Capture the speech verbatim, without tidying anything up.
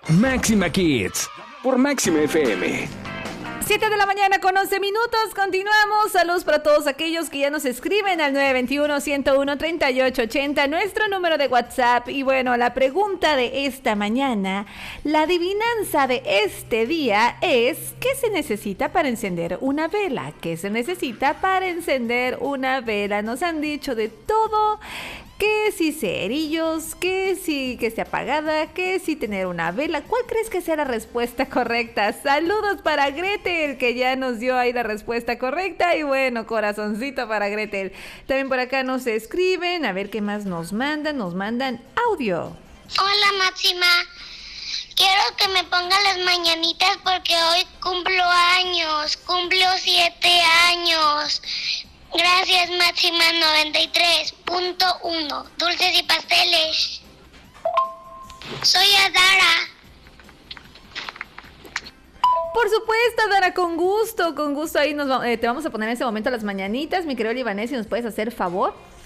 Máxima Kids por Máxima F M. siete de la mañana con once minutos, continuamos. Saludos para todos aquellos que ya nos escriben al nueve dos uno, uno uno, tres ocho ocho cero, nuestro número de WhatsApp. Y bueno, la pregunta de esta mañana, la adivinanza de este día es: ¿qué se necesita para encender una vela? ¿Qué se necesita para encender una vela? Nos han dicho de todo. Que si cerillos, que si que esté apagada, que si tener una vela. ¿Cuál crees que sea la respuesta correcta? Saludos para Gretel, que ya nos dio ahí la respuesta correcta. Y bueno, corazoncito para Gretel. También por acá nos escriben, a ver qué más nos mandan. Nos mandan audio. Hola, Máxima. Quiero que me pongan las mañanitas porque hoy cumplo años. Cumplo siete años. Gracias, Máxima noventa y tres punto uno. Dulces y pasteles. Soy Adara. Por supuesto, Dara, con gusto, con gusto. Ahí nos, eh, te vamos a poner en ese momento las mañanitas. Mi querido Libanés, si nos puedes hacer favor.